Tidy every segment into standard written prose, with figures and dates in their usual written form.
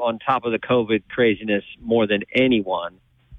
on top of the COVID craziness more than anyone.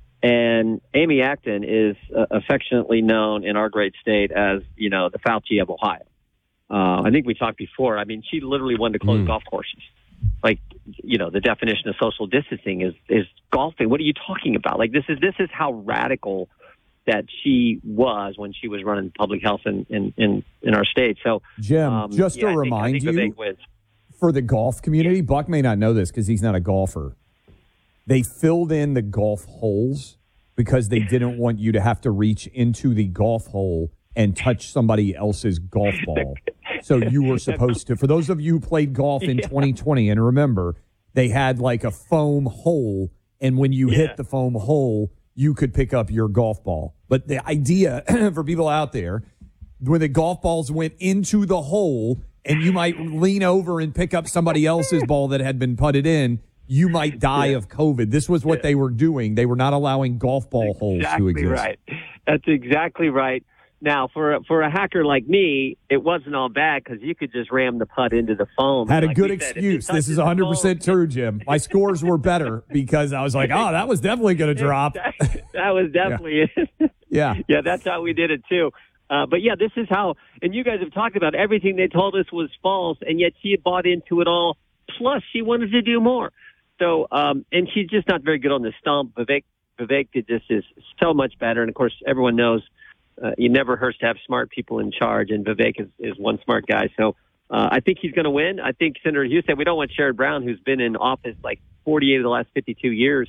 And Amy Acton is affectionately known in our great state as, the Fauci of Ohio. I think we talked before. I mean, she literally wanted to close golf courses. Like, the definition of social distancing is golfing. What are you talking about? Like, this is how radical that she was when she was running public health in our state. So, Jim, just to remind you, for the golf community, Buck may not know this because he's not a golfer. They filled in the golf holes because they didn't want you to have to reach into the golf hole and touch somebody else's golf ball. So you were supposed to, for those of you who played golf in 2020, and remember, they had like a foam hole, and when you hit the foam hole, you could pick up your golf ball. But the idea for people out there, when the golf balls went into the hole, and you might lean over and pick up somebody else's ball that had been putted in, you might die of COVID. This was what they were doing. They were not allowing golf ball holes to exist. Right. That's exactly right. Now, for a hacker like me, it wasn't all bad because you could just ram the putt into the foam. Had a good excuse. This is 100% true, Jim. My scores were better because I was like, that was definitely going to drop. That was definitely it. Yeah, that's how we did it, too. But, this is how – and you guys have talked about everything they told us was false, and yet she had bought into it all. Plus, she wanted to do more. So, and she's just not very good on the stump. Vivek did this is so much better. And, of course, everyone knows it never hurts to have smart people in charge, and Vivek is one smart guy. So I think he's going to win. I think Senator Hughes said we don't want Sherrod Brown, who's been in office like 48 of the last 52 years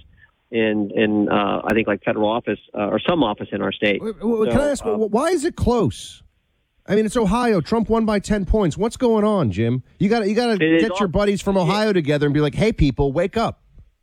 in I think like federal office or some office in our state. Can I ask, why is it close? I mean, it's Ohio. Trump won by 10 points. What's going on, Jim? You got to get your buddies from Ohio together and be like, "Hey, people, wake up."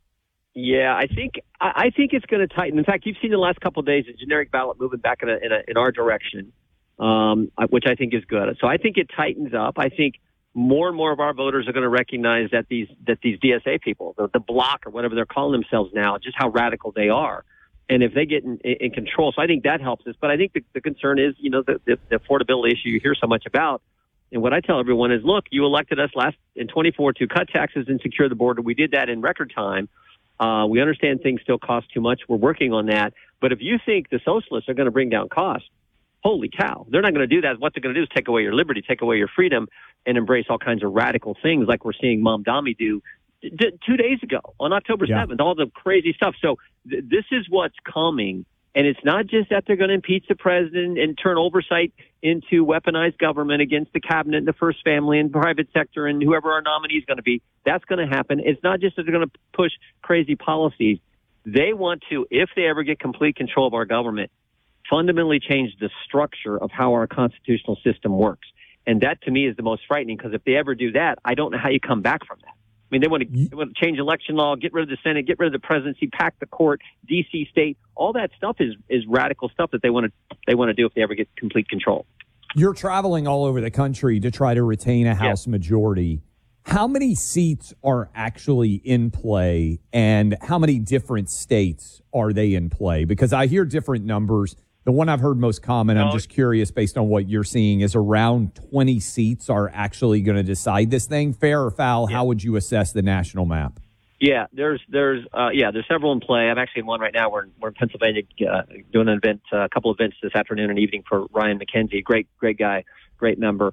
Yeah, I think it's going to tighten. In fact, you've seen the last couple of days a generic ballot moving back in our direction, which I think is good. So I think it tightens up. I think more and more of our voters are going to recognize that these DSA people, the bloc or whatever they're calling themselves now, just how radical they are. And if they get in control, so I think that helps us. But I think the concern is, the affordability issue you hear so much about. And what I tell everyone is, look, you elected us in 24 to cut taxes and secure the border. We did that in record time. We understand things still cost too much. We're working on that. But if you think the socialists are going to bring down costs, holy cow, they're not going to do that. What they're going to do is take away your liberty, take away your freedom, and embrace all kinds of radical things like we're seeing Mamdani do 2 days ago on October 7th, all the crazy stuff. So this is what's coming. And it's not just that they're going to impeach the president and turn oversight into weaponized government against the cabinet and the first family and private sector and whoever our nominee is going to be. That's going to happen. It's not just that they're going to push crazy policies. They want to, if they ever get complete control of our government, fundamentally change the structure of how our constitutional system works. And that, to me, is the most frightening, because if they ever do that, I don't know how you come back from that. I mean, they want to change election law, get rid of the Senate, get rid of the presidency, pack the court, D.C. state. All that stuff is radical stuff that they want to do if they ever get complete control. You're traveling all over the country to try to retain a House majority. How many seats are actually in play, and how many different states are they in play? Because I hear different numbers. The one I've heard most common, I'm just curious, based on what you're seeing, is around 20 seats are actually going to decide this thing. Fair or foul, how would you assess the national map? Yeah, there's several in play. I'm actually in one right now. We're in Pennsylvania doing an event, a couple events this afternoon and evening for Ryan McKenzie. Great guy, great member.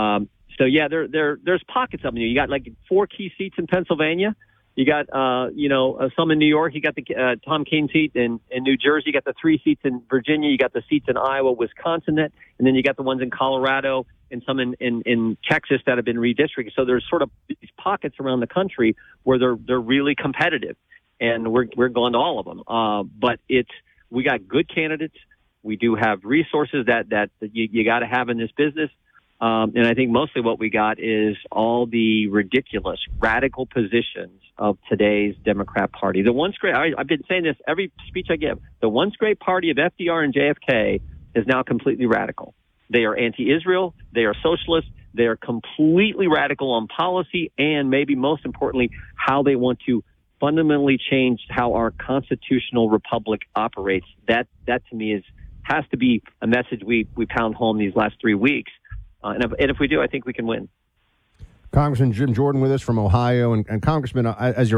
There's pockets of them. You got like 4 key seats in Pennsylvania. You got, some in New York. You got the Tom Kean seat in New Jersey. You got the 3 seats in Virginia. You got the seats in Iowa, Wisconsin, and then you got the ones in Colorado and some in Texas that have been redistricted. So there's sort of these pockets around the country where they're really competitive, and we're going to all of them. But we got good candidates. We do have resources that you got to have in this business. And I think mostly what we got is all the ridiculous, radical positions of today's Democrat Party. The once great, I've been saying this every speech I give, the once great party of FDR and JFK is now completely radical. They are anti-Israel. They are socialist. They are completely radical on policy, and maybe most importantly, how they want to fundamentally change how our constitutional republic operates. That to me has to be a message we pound home these last 3 weeks. And if we do, I think we can win. Congressman Jim Jordan with us from Ohio. And Congressman, as you're